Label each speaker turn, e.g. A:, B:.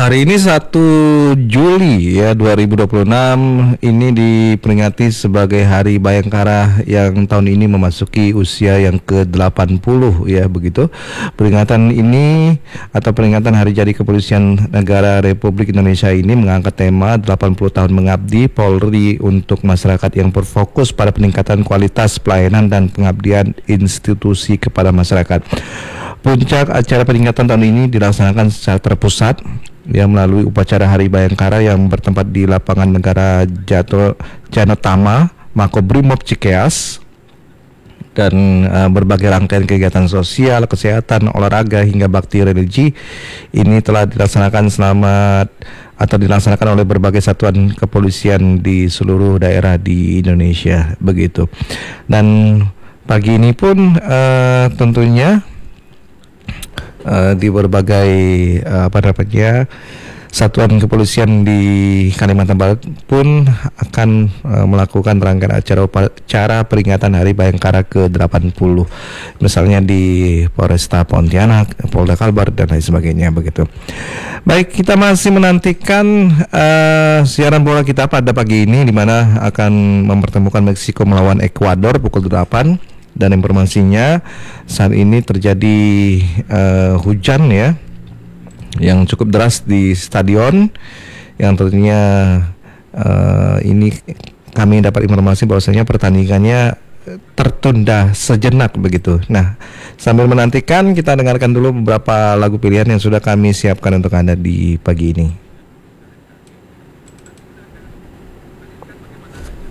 A: Hari ini 1 Juli ya 2026 ini diperingati sebagai Hari Bayangkara yang tahun ini memasuki usia yang ke-80 ya begitu. Peringatan ini atau peringatan Hari Jadi Kepolisian Negara Republik Indonesia ini mengangkat tema 80 tahun mengabdi Polri untuk masyarakat yang berfokus pada peningkatan kualitas pelayanan dan pengabdian institusi kepada masyarakat. Puncak acara peringatan tahun ini dilaksanakan secara terpusat ya melalui upacara Hari Bayangkara yang bertempat di Lapangan Negara Janotama, Makobrimob Cikeas, dan berbagai rangkaian kegiatan sosial, kesehatan, olahraga hingga bakti religi ini telah dilaksanakan oleh berbagai satuan kepolisian di seluruh daerah di Indonesia begitu. Dan pagi ini pun tentunya di berbagai satuan kepolisian di Kalimantan Barat pun akan melakukan rangkaian acara peringatan Hari Bayangkara ke-80, misalnya di Polresta Pontianak, Polda Kalbar dan lain sebagainya begitu. Baik, kita masih menantikan siaran bola kita pada pagi ini di mana akan mempertemukan Meksiko melawan Ekuador pukul 8. Dan informasinya saat ini terjadi hujan ya yang cukup deras di stadion, yang tentunya ini kami dapat informasi bahwasanya pertandingannya tertunda sejenak begitu. Nah, sambil menantikan kita dengarkan dulu beberapa lagu pilihan yang sudah kami siapkan untuk Anda di pagi ini.